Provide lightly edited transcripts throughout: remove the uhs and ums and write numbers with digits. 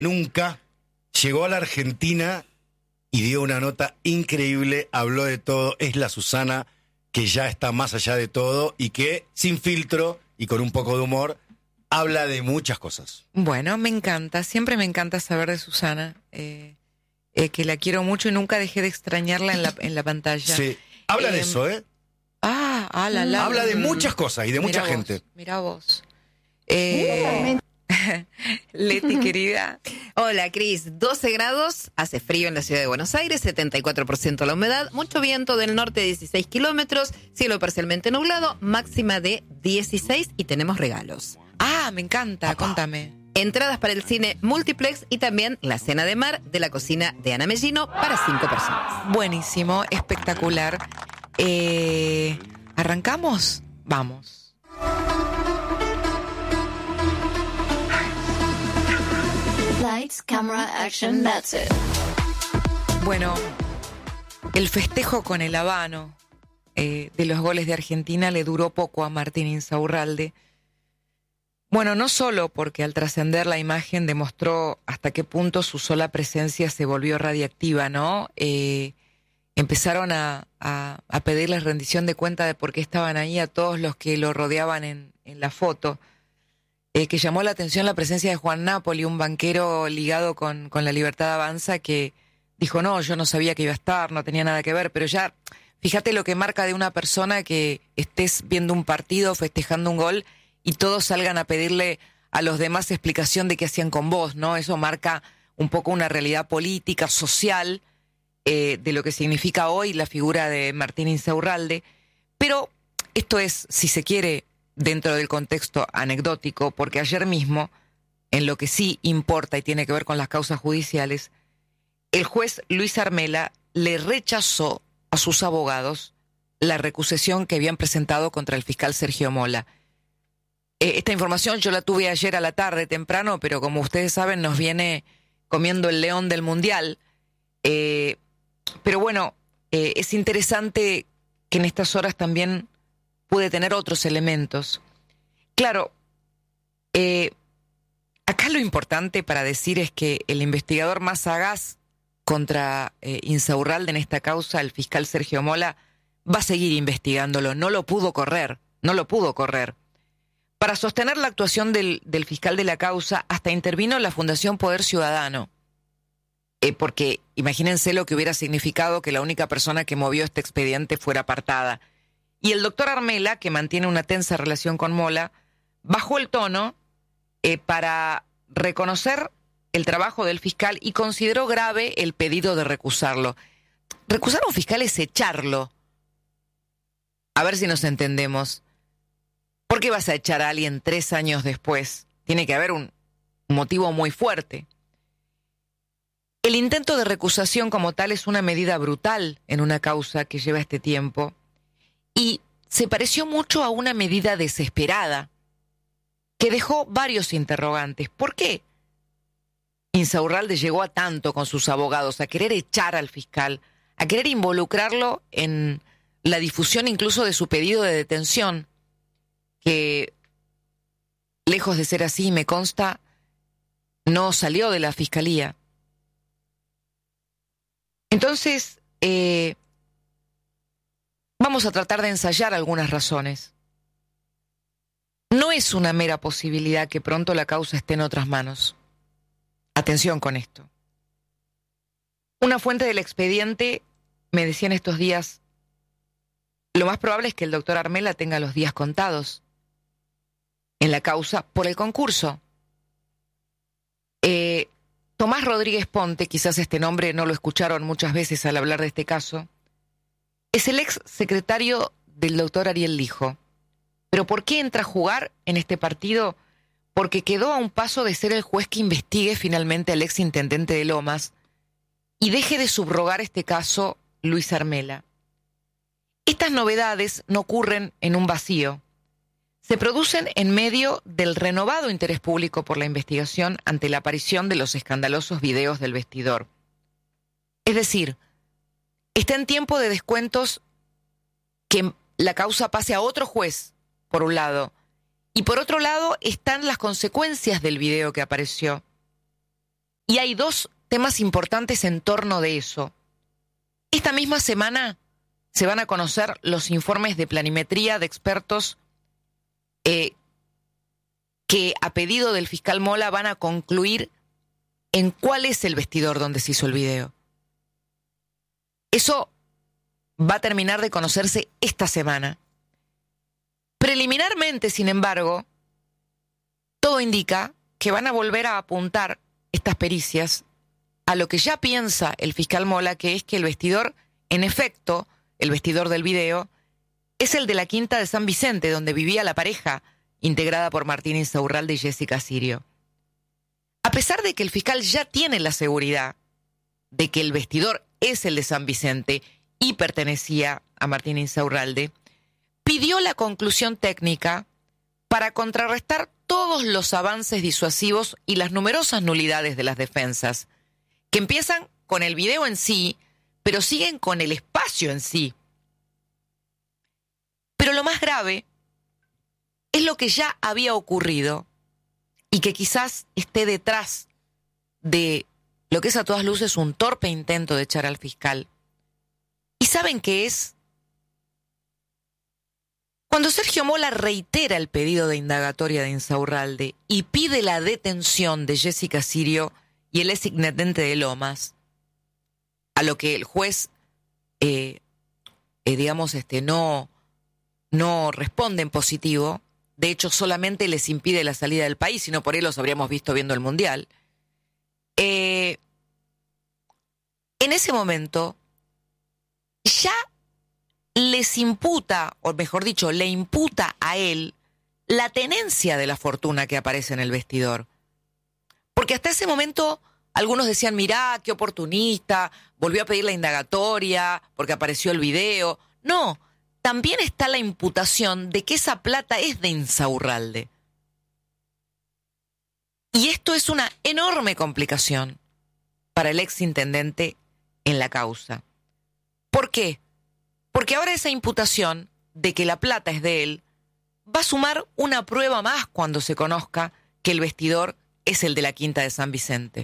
nunca, llegó a la Argentina y dio una nota increíble, habló de todo, es la Susana que ya está más allá de todo y que, sin filtro y con un poco de humor, habla de muchas cosas. Bueno, me encanta, siempre me encanta saber de Susana, que la quiero mucho y nunca dejé de extrañarla en la pantalla. Sí, habla de eso, ¿eh? Habla de muchas cosas y de mucha gente. Mirá vos. Leti, querida. Hola, Cris. 12 grados, hace frío en la ciudad de Buenos Aires, 74% la humedad, mucho viento del norte, 16 kilómetros, cielo parcialmente nublado, máxima de 16 y tenemos regalos. Me encanta, contame. Entradas para el cine Multiplex y también la cena de mar de la cocina de Ana Mellino para 5 personas. Buenísimo, espectacular. ¿Arrancamos? Vamos. Lights, camera, action, that's it. Bueno, el festejo con el habano de los goles de Argentina le duró poco a Martín Insaurralde. Bueno, no solo porque al trascender la imagen demostró hasta qué punto su sola presencia se volvió radiactiva, ¿no? Empezaron a pedirles rendición de cuenta de por qué estaban ahí a todos los que lo rodeaban en la foto. Que llamó la atención la presencia de Juan Napoli, un banquero ligado con la Libertad Avanza, que dijo, no, yo no sabía que iba a estar, no tenía nada que ver, pero ya, fíjate lo que marca de una persona que estés viendo un partido, festejando un gol, y todos salgan a pedirle a los demás explicación de qué hacían con vos, ¿no? Eso marca un poco una realidad política, social, de lo que significa hoy la figura de Martín Insaurralde, pero esto es, si se quiere, dentro del contexto anecdótico, porque ayer mismo, en lo que sí importa y tiene que ver con las causas judiciales, el juez Luis Armela le rechazó a sus abogados la recusación que habían presentado contra el fiscal Sergio Mola. Esta información yo la tuve ayer a la tarde temprano, pero como ustedes saben nos viene comiendo el león del Mundial. Pero bueno, es interesante que en estas horas también pude tener otros elementos. Claro, acá lo importante para decir es que el investigador más sagaz contra Insaurralde en esta causa, el fiscal Sergio Mola, va a seguir investigándolo. No lo pudo correr. Para sostener la actuación del fiscal de la causa, hasta intervino la Fundación Poder Ciudadano. Porque imagínense lo que hubiera significado que la única persona que movió este expediente fuera apartada. Y el doctor Armela, que mantiene una tensa relación con Mola, bajó el tono para reconocer el trabajo del fiscal y consideró grave el pedido de recusarlo. Recusar a un fiscal es echarlo. A ver si nos entendemos. ¿Por qué vas a echar a alguien 3 años después? Tiene que haber un motivo muy fuerte. El intento de recusación como tal es una medida brutal en una causa que lleva este tiempo y se pareció mucho a una medida desesperada que dejó varios interrogantes. ¿Por qué Insaurralde llegó a tanto con sus abogados, a querer echar al fiscal, a querer involucrarlo en la difusión incluso de su pedido de detención? Que, lejos de ser así, me consta, no salió de la fiscalía. Entonces, vamos a tratar de ensayar algunas razones. No es una mera posibilidad que pronto la causa esté en otras manos. Atención con esto. Una fuente del expediente me decía en estos días, lo más probable es que el doctor Armela tenga los días contados en la causa por el concurso. Tomás Rodríguez Ponte, quizás este nombre no lo escucharon muchas veces al hablar de este caso, es el ex secretario del doctor Ariel Lijo. ¿Pero por qué entra a jugar en este partido? Porque quedó a un paso de ser el juez que investigue finalmente al ex intendente de Lomas y deje de subrogar este caso Luis Armela. Estas novedades no ocurren en un vacío. Se producen en medio del renovado interés público por la investigación ante la aparición de los escandalosos videos del vestidor. Es decir, está en tiempo de descuentos que la causa pase a otro juez, por un lado, y por otro lado están las consecuencias del video que apareció. Y hay dos temas importantes en torno de eso. Esta misma semana se van a conocer los informes de planimetría de expertos que a pedido del fiscal Mola van a concluir en cuál es el vestidor donde se hizo el video. Eso va a terminar de conocerse esta semana. Preliminarmente, sin embargo, todo indica que van a volver a apuntar estas pericias a lo que ya piensa el fiscal Mola, que es que el vestidor, en efecto, el vestidor del video, es el de la Quinta de San Vicente, donde vivía la pareja integrada por Martín Insaurralde y Jessica Sirio. A pesar de que el fiscal ya tiene la seguridad de que el vestidor es el de San Vicente y pertenecía a Martín Insaurralde, pidió la conclusión técnica para contrarrestar todos los avances disuasivos y las numerosas nulidades de las defensas, que empiezan con el video en sí, pero siguen con el espacio en sí. Pero lo más grave es lo que ya había ocurrido y que quizás esté detrás de lo que es a todas luces un torpe intento de echar al fiscal. ¿Y saben qué es? Cuando Sergio Mola reitera el pedido de indagatoria de Insaurralde y pide la detención de Jessica Sirio y el exintendente de Lomas, a lo que el juez, no responde en positivo, de hecho solamente les impide la salida del país, si no por él los habríamos visto viendo el Mundial. En ese momento ya les imputa, o mejor dicho, le imputa a él la tenencia de la fortuna que aparece en el vestidor. Porque hasta ese momento algunos decían, mirá, qué oportunista, volvió a pedir la indagatoria porque apareció el video. No, también está la imputación de que esa plata es de Insaurralde. Y esto es una enorme complicación para el exintendente en la causa. ¿Por qué? Porque ahora esa imputación de que la plata es de él va a sumar una prueba más cuando se conozca que el vestidor es el de la Quinta de San Vicente.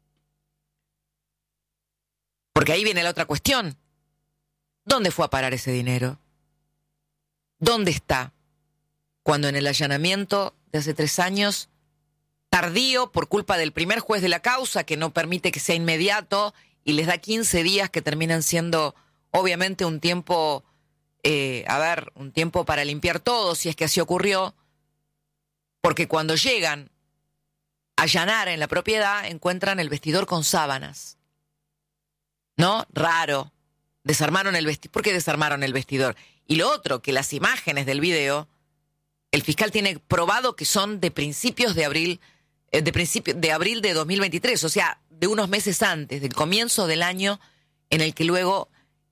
Porque ahí viene la otra cuestión. ¿Dónde fue a parar ese dinero? ¿Dónde está? Cuando en el allanamiento de hace 3 años, tardío por culpa del primer juez de la causa, que no permite que sea inmediato, y les da 15 días que terminan siendo, obviamente, un tiempo, un tiempo para limpiar todo, si es que así ocurrió, porque cuando llegan a allanar en la propiedad, encuentran el vestidor con sábanas. ¿No? Raro. Desarmaron el vestidor. ¿Por qué desarmaron el vestidor? Y lo otro, que las imágenes del video, el fiscal tiene probado que son de principios de abril, de abril de 2023, o sea, de unos meses antes, del comienzo del año en el que luego,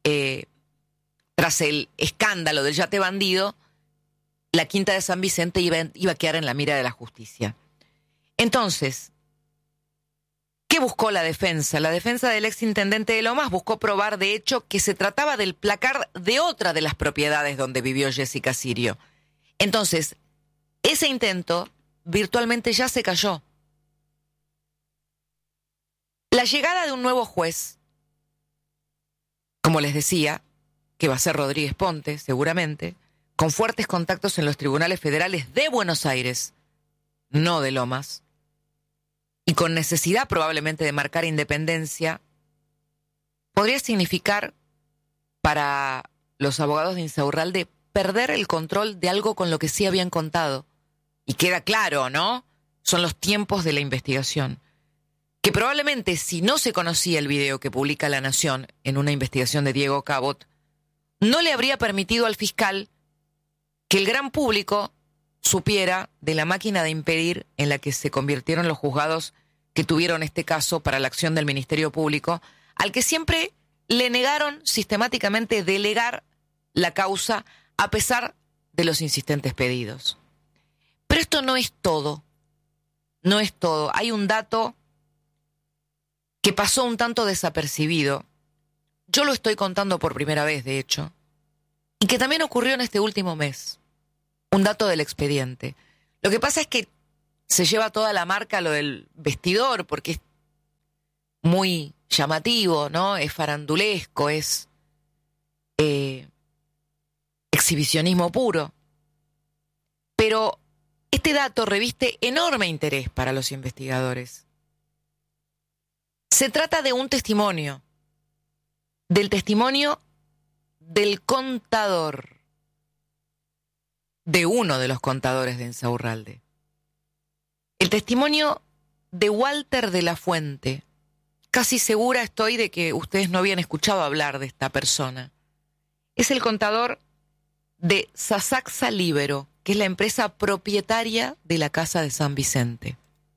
tras el escándalo del yate bandido, la Quinta de San Vicente iba a quedar en la mira de la justicia. Entonces, ¿qué buscó la defensa? La defensa del exintendente de Lomas buscó probar, de hecho, que se trataba del placar de otra de las propiedades donde vivió Jessica Sirio. Entonces, ese intento virtualmente ya se cayó. La llegada de un nuevo juez, como les decía, que va a ser Rodríguez Ponte, seguramente, con fuertes contactos en los tribunales federales de Buenos Aires, no de Lomas, y con necesidad probablemente de marcar independencia, podría significar para los abogados de Insaurralde perder el control de algo con lo que sí habían contado. Y queda claro, ¿no? Son los tiempos de la investigación. Que probablemente si no se conocía el video que publica La Nación en una investigación de Diego Cabot, no le habría permitido al fiscal que el gran público supiera de la máquina de impedir en la que se convirtieron los juzgados que tuvieron este caso para la acción del Ministerio Público, al que siempre le negaron sistemáticamente delegar la causa a pesar de los insistentes pedidos. Pero esto no es todo. No es todo. Hay un dato que pasó un tanto desapercibido. Yo lo estoy contando por primera vez, de hecho, y que también ocurrió en este último mes. Un dato del expediente. Lo que pasa es que se lleva toda la marca lo del vestidor, porque muy llamativo, ¿no? Es farandulesco, es exhibicionismo puro. Pero este dato reviste enorme interés para los investigadores. Se trata de un testimonio, del testimonio del contador, de uno de los contadores de Insaurralde. El testimonio de Walter de la Fuente. Casi segura estoy de que ustedes no habían escuchado hablar de esta persona. Es el contador de Sasaxa Libero, que es la empresa propietaria de la Casa de San Vicente.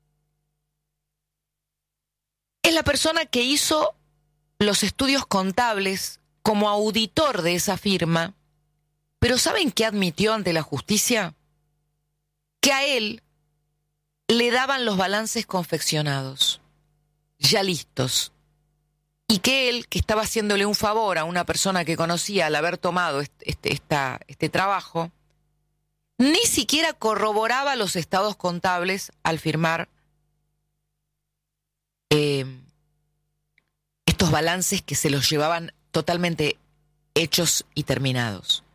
Es la persona que hizo los estudios contables como auditor de esa firma, pero ¿saben qué admitió ante la justicia? Que a él le daban los balances confeccionados, ya listos, y que él, que estaba haciéndole un favor a una persona que conocía al haber tomado este trabajo, ni siquiera corroboraba los estados contables al firmar estos balances que se los llevaban totalmente hechos y terminados.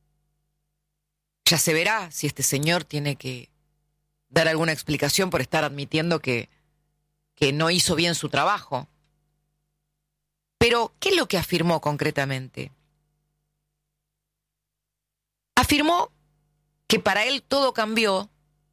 Ya se verá si este señor tiene que dar alguna explicación por estar admitiendo que no hizo bien su trabajo. Pero, ¿qué es lo que afirmó concretamente? Afirmó que para él todo cambió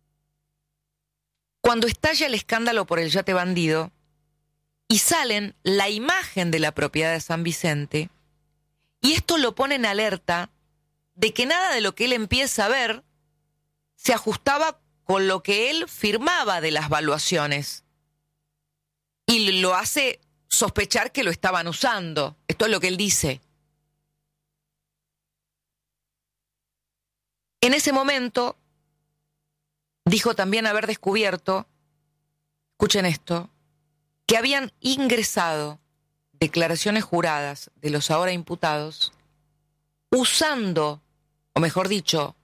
cuando estalla el escándalo por el yate bandido y salen la imagen de la propiedad de San Vicente, y esto lo pone en alerta de que nada de lo que él empieza a ver se ajustaba con lo que él firmaba de las valuaciones. Y lo hace sospechar que lo estaban usando. Esto es lo que él dice. En ese momento, dijo también haber descubierto, escuchen esto, que habían ingresado declaraciones juradas de los ahora imputados usando, o mejor dicho,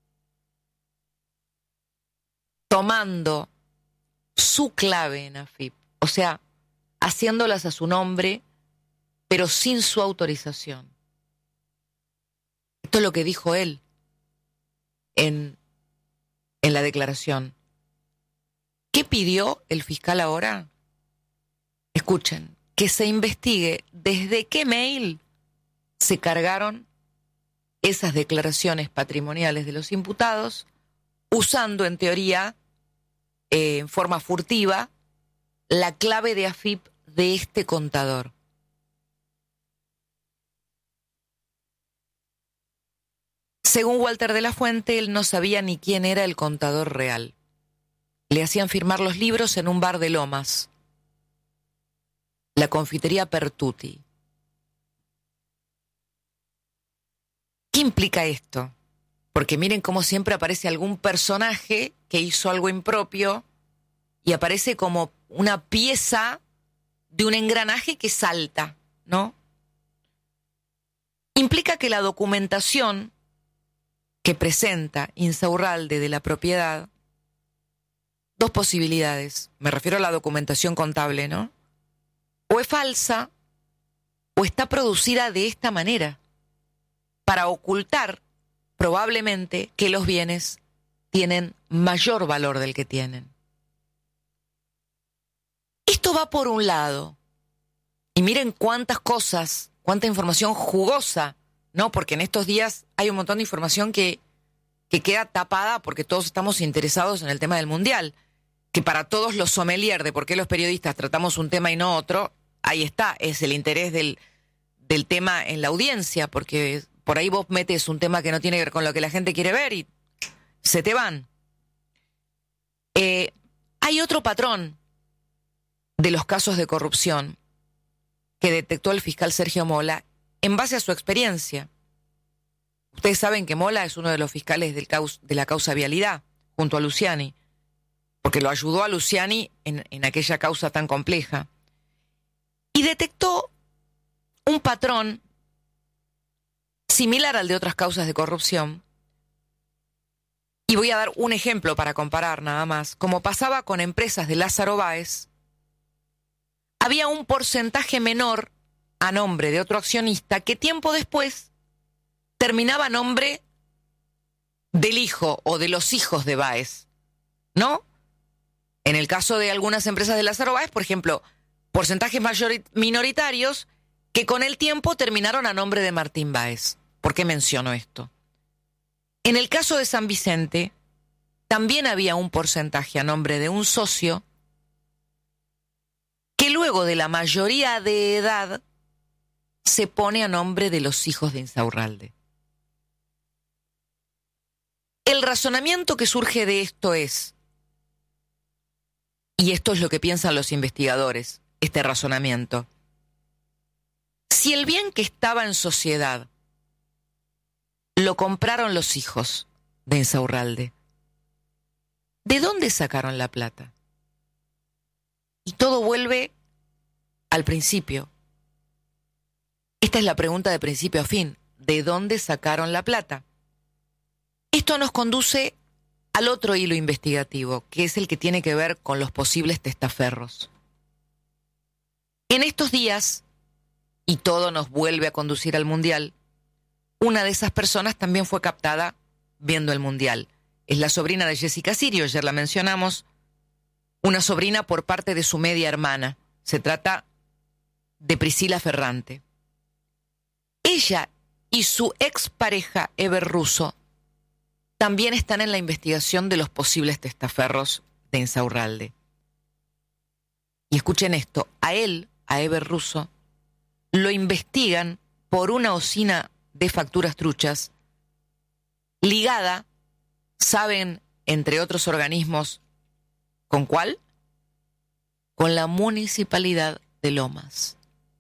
tomando su clave en AFIP, o sea, haciéndolas a su nombre, pero sin su autorización. Esto es lo que dijo él en la declaración. ¿Qué pidió el fiscal ahora? Escuchen, que se investigue desde qué mail se cargaron esas declaraciones patrimoniales de los imputados, usando en teoría, en forma furtiva, la clave de AFIP de este contador. Según Walter de la Fuente, él no sabía ni quién era el contador real. Le hacían firmar los libros en un bar de Lomas, la confitería Pertuti. ¿Qué implica esto? Porque miren cómo siempre aparece algún personaje que hizo algo impropio y aparece como una pieza de un engranaje que salta, ¿no? Implica que la documentación que presenta Insaurralde de la propiedad, dos posibilidades, me refiero a la documentación contable, ¿no? O es falsa o está producida de esta manera, para ocultar probablemente que los bienes tienen mayor valor del que tienen. Esto va por un lado. Y miren cuántas cosas, cuánta información jugosa, ¿no? Porque en estos días hay un montón de información que queda tapada porque todos estamos interesados en el tema del mundial. Que para todos los sommeliers de por qué los periodistas tratamos un tema y no otro, ahí está, es el interés del tema en la audiencia, porque por ahí vos metes un tema que no tiene que ver con lo que la gente quiere ver y se te van. Hay otro patrón de los casos de corrupción que detectó el fiscal Sergio Mola en base a su experiencia. Ustedes saben que Mola es uno de los fiscales de la causa Vialidad, junto a Luciani, porque lo ayudó a Luciani en aquella causa tan compleja. Y detectó un patrón similar al de otras causas de corrupción. Y voy a dar un ejemplo para comparar nada más. Como pasaba con empresas de Lázaro Báez, había un porcentaje menor a nombre de otro accionista que tiempo después terminaba a nombre del hijo o de los hijos de Báez, ¿no? En el caso de algunas empresas de Lázaro Báez, por ejemplo, porcentajes minoritarios que con el tiempo terminaron a nombre de Martín Báez. ¿Por qué menciono esto? En el caso de San Vicente, también había un porcentaje a nombre de un socio que luego de la mayoría de edad se pone a nombre de los hijos de Insaurralde. El razonamiento que surge de esto es, y esto es lo que piensan los investigadores, este razonamiento, si el bien que estaba en sociedad lo compraron los hijos de Insaurralde, ¿de dónde sacaron la plata? Y todo vuelve al principio. Esta es la pregunta de principio a fin. ¿De dónde sacaron la plata? Esto nos conduce al otro hilo investigativo, que es el que tiene que ver con los posibles testaferros. En estos días, y todo nos vuelve a conducir al Mundial, una de esas personas también fue captada viendo el Mundial. Es la sobrina de Jessica Sirio, ayer la mencionamos, una sobrina por parte de su media hermana. Se trata de Priscila Ferrante. Ella y su expareja Eber Russo también están en la investigación de los posibles testaferros de Insaurralde. Y escuchen esto, a él, a Eber Russo, lo investigan por una usina de facturas truchas ligada, ¿saben, entre otros organismos, con cuál? Con la Municipalidad de Lomas.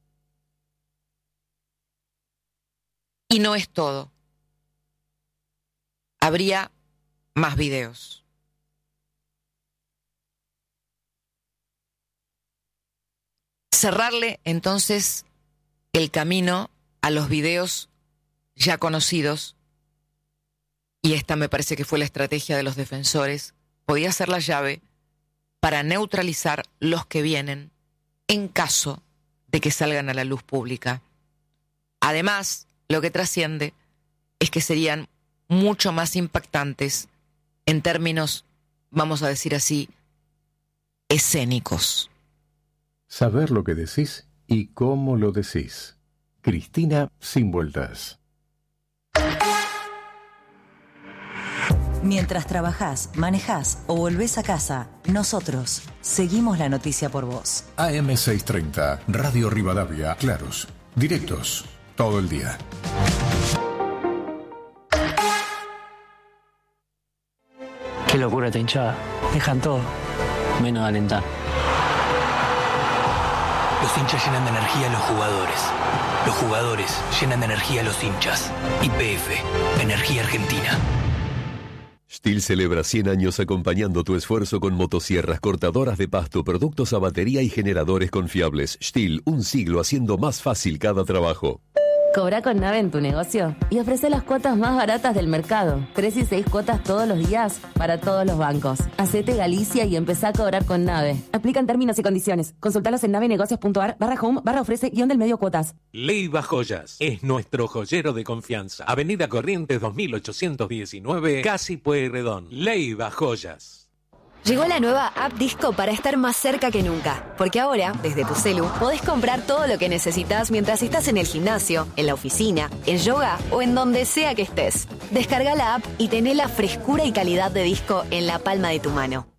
Y no es todo. Habría más videos. Cerrarle entonces el camino a los videos ya conocidos, y esta me parece que fue la estrategia de los defensores, podía ser la llave para neutralizar los que vienen en caso de que salgan a la luz pública. Además, lo que trasciende es que serían mucho más impactantes en términos, vamos a decir así, escénicos. Saber lo que decís y cómo lo decís. Cristina Sin Vueltas. Mientras trabajás, manejás o volvés a casa, nosotros seguimos la noticia por vos. AM630, Radio Rivadavia, claros, directos, todo el día. Qué locura esta hinchada. Dejan todo, menos alentar. Los hinchas llenan de energía a los jugadores. Los jugadores llenan de energía a los hinchas. YPF, Energía Argentina. Stihl celebra 100 años acompañando tu esfuerzo con motosierras, cortadoras de pasto, productos a batería y generadores confiables. Stihl, un siglo haciendo más fácil cada trabajo. Cobra con Nave en tu negocio y ofrece las cuotas más baratas del mercado. 3 y 6 cuotas todos los días para todos los bancos. Hacete Galicia y empezá a cobrar con Nave. Aplican términos y condiciones. Consultalos en navenegocios.ar/home/ofrece-del-medio cuotas. Leiva Joyas es nuestro joyero de confianza. Avenida Corrientes 2819, Casi Pueyrredón. Leiva Joyas. Llegó la nueva App Disco para estar más cerca que nunca. Porque ahora, desde tu celu, podés comprar todo lo que necesitas mientras estás en el gimnasio, en la oficina, en yoga o en donde sea que estés. Descarga la app y tené la frescura y calidad de Disco en la palma de tu mano.